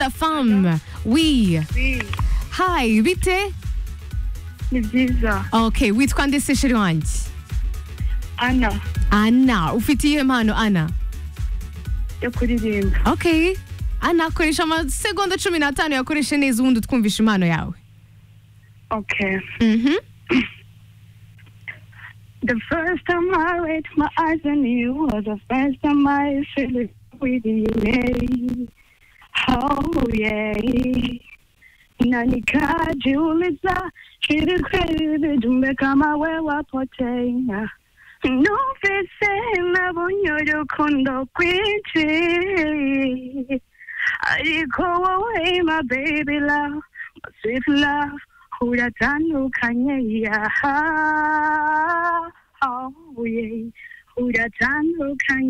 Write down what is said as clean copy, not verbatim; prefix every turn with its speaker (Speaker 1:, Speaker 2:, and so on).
Speaker 1: ta femme. Oui.
Speaker 2: Oui,
Speaker 1: Hi, bite?
Speaker 2: ni byiza.
Speaker 1: Okay, witwa nde se sheri wanjye?
Speaker 2: Ana,
Speaker 1: Anna, ufite iyihe mpano Anna?
Speaker 2: yo kuririmba.
Speaker 1: Okay. Anna, koresha amasegonda 15 yakoreshe neza ubundi twumvisha impano yawe.
Speaker 2: Okay.
Speaker 1: Mhm.
Speaker 2: The first time I laid my eyes on you was the first time I feel it with you. Yeah. Oh, yeah. Nanikajiuliza, shiri kweli dumbe kama wewa potea. Numvise nabonye urukundo kwinshi, ariko wowe my baby love, my sweet love, uratandukanye ya. Oh yeah, uratandukanye.